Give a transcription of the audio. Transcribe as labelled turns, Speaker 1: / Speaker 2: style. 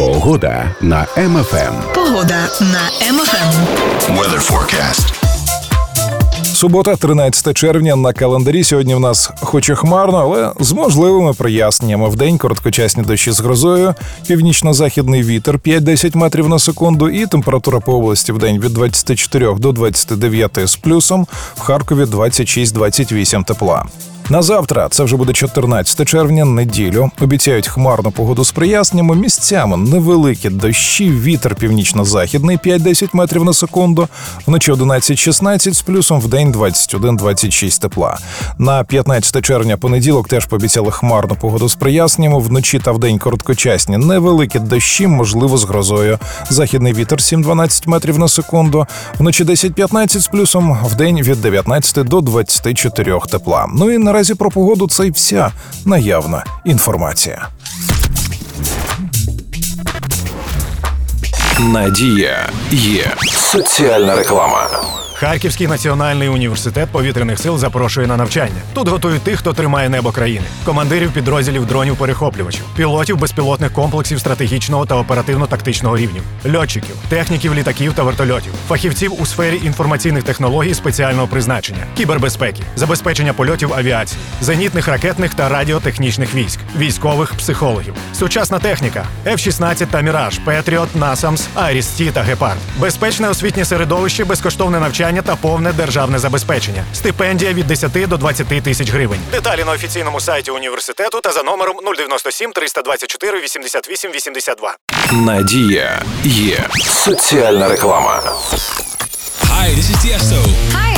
Speaker 1: Погода на МФМ.
Speaker 2: Погода на МФМ.
Speaker 3: Weather forecast.
Speaker 4: Субота, 13 червня на календарі. Сьогодні в нас хоч і хмарно, але з можливими проясненнями. Вдень короткочасні дощі з грозою, північно-західний вітер 5-10 метрів на секунду і температура по області вдень від 24 до 29 з плюсом, в Харкові 26-28 тепла. На завтра, це вже буде 14 червня, неділю, обіцяють хмарну погоду з проясненнями, місцями невеликі дощі, вітер північно-західний 5-10 метрів на секунду, вночі 11-16 з плюсом, вдень 21-26 тепла. На 15 червня понеділок теж пообіцяли хмарну погоду з проясненнями, вночі та вдень короткочасні невеликі дощі, можливо з грозою. Західний вітер 7-12 метрів на секунду, вночі 10-15 з плюсом, вдень від 19 до 24 тепла. Ну і наразі про погоду це й вся наявна інформація.
Speaker 3: Надія є. Соціальна реклама.
Speaker 5: Харківський національний університет повітряних сил запрошує на навчання. Тут готують тих, хто тримає небо країни. Командирів підрозділів дронів-перехоплювачів, пілотів безпілотних комплексів стратегічного та оперативно-тактичного рівнів, льотчиків, техніків літаків та вертольотів, фахівців у сфері інформаційних технологій спеціального призначення, кібербезпеки, забезпечення польотів авіації, зенітних ракетних та радіотехнічних військ, військових психологів, сучасна техніка, F-16 та Міраж, Петріот, Насамс, Айріс-Ті та Гепард, безпечне освітнє середовище, безкоштовне навчання та повне державне забезпечення. Стипендія від 10 до 20 тисяч гривень. Деталі на офіційному сайті університету та за номером 097 324 88 82.
Speaker 3: Надія є. Соціальна реклама.
Speaker 6: Hi, this is Tiesto.
Speaker 2: Hi,